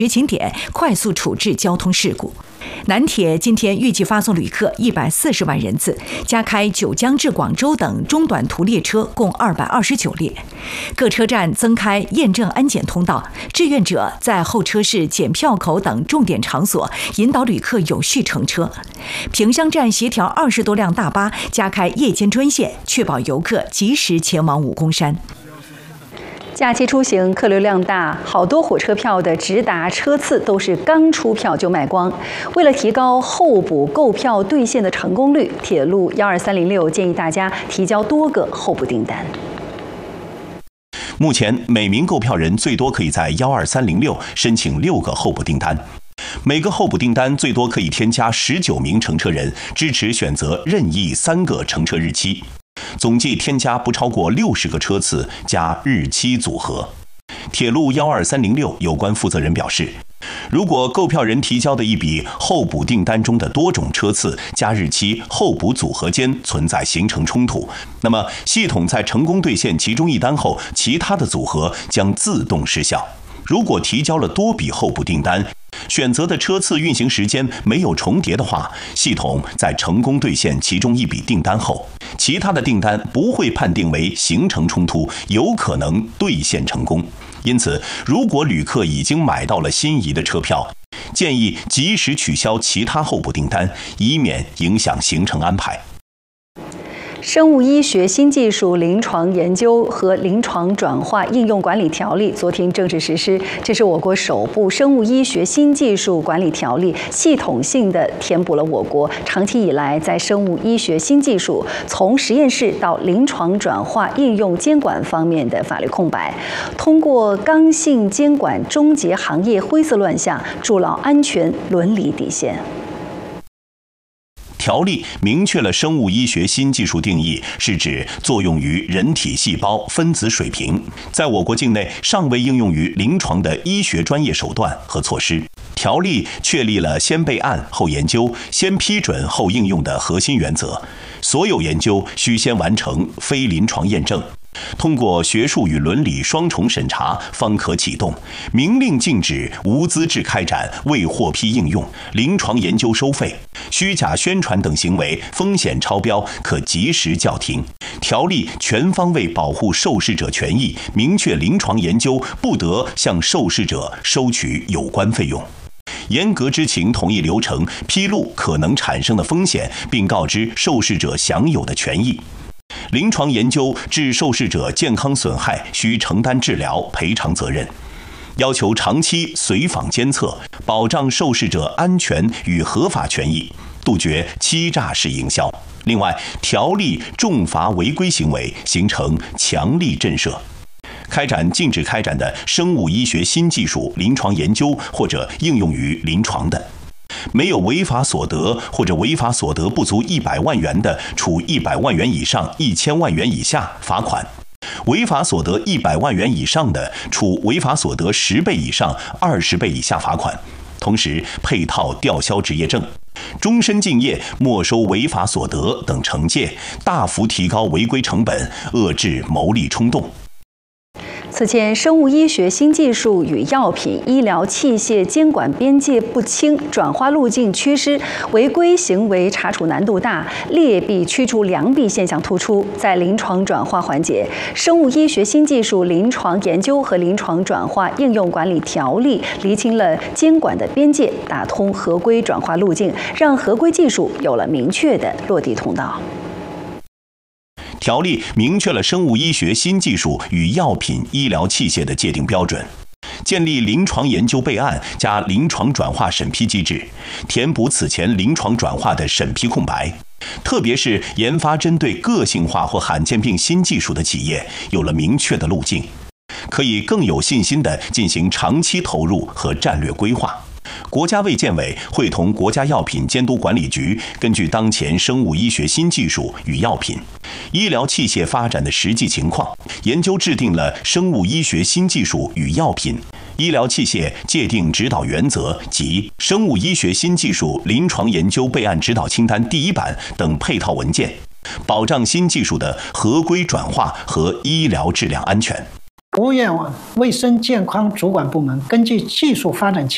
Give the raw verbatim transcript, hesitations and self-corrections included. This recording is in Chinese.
旅景点，快速处置交通事故。南铁今天预计发送旅客一百四十万人次，加开九江至广州等中短途列车共二百二十九列。各车站增开验证安检通道，志愿者在候车室、检票口等重点场所引导旅客有序乘车。萍乡站协调二十多辆大巴，加开夜间专线，确保游客及时前往武功山。 假期出行客流量大，好多火车票的直达车次都是刚出票就卖光。为了提高候补购票兑现的成功率，铁路一二三零六建议大家提交多个候补订单。 目前每名购票人最多可以在一二三零六申请六个候补订单，每个候补订单最多可以添加十九名乘车人，支持选择任意三个乘车日期。总计添加不超过六十个车次加日期组合。铁路一二三零六有关负责人表示，如果购票人提交的一笔候补订单中的多种车次加日期候补组合间存在形成冲突，那么系统在成功兑现其中一单后，其他的组合将自动失效。如果提交了多笔候补订单，选择的车次运行时间没有重叠的话，系统在成功兑现其中一笔订单后，其他的订单不会判定为形成冲突，有可能兑现成功。因此，如果旅客已经买到了心仪的车票，建议及时取消其他候补订单，以免影响行程安排。 生物医学新技术临床研究和临床转化应用管理条例昨天正式实施，这是我国首部生物医学新技术管理条例，系统性的填补了我国长期以来在生物医学新技术从实验室到临床转化应用监管方面的法律空白，通过刚性监管终结行业灰色乱象，筑牢安全伦理底线。 条例明确了生物医学新技术定义，是指作用于人体细胞分子水平，在我国境内尚未应用于临床的医学专业手段和措施。条例确立了先备案后研究、先批准后应用的核心原则，所有研究需先完成非临床验证，通过学术与伦理双重审查方可启动，明令禁止无资质开展未获批应用、临床研究收费、虚假宣传等行为风险超标可及时叫停。条例全方位保护受试者权益，明确临床研究不得向受试者收取有关费用。严格知情同意流程，披露可能产生的风险，并告知受试者享有的权益。临床研究致受试者健康损害，需承担治疗赔偿责任。要求长期随访监测，保障受试者安全与合法权益，杜绝欺诈式营销。另外，条例重罚违规行为，形成强力震慑。开展禁止开展的生物医学新技术临床研究或者应用于临床的，没有违法所得或者违法所得不足一百万元的，处一百万元以上一千万元以下罚款；违法所得一百万元以上的，处违法所得十倍以上二十倍以下罚款。同时配套吊销执业证、终身敬业、没收违法所得等惩戒，大幅提高违规成本，遏制牟利冲动。 此前，生物医学新技术与药品、医疗器械监管边界不清、转化路径缺失、违规行为查处难度大、劣币驱逐良币现象突出。在临床转化环节，生物医学新技术临床研究和临床转化应用管理条例厘清了监管的边界，打通合规转化路径，让合规技术有了明确的落地通道。 条例明确了生物医学新技术与药品、医疗器械的界定标准，建立临床研究备案加临床转化审批机制，填补此前临床转化的审批空白。特别是研发针对个性化或罕见病新技术的企业，有了明确的路径，可以更有信心地进行长期投入和战略规划。国家卫健委会同国家药品监督管理局，根据当前生物医学新技术与药品、医疗器械发展的实际情况，研究制定了生物医学新技术与药品、医疗器械界定指导原则及生物医学新技术临床研究备案指导清单第一版等配套文件，保障新技术的合规转化和医疗质量安全。 国务院卫生健康主管部门根据技术发展情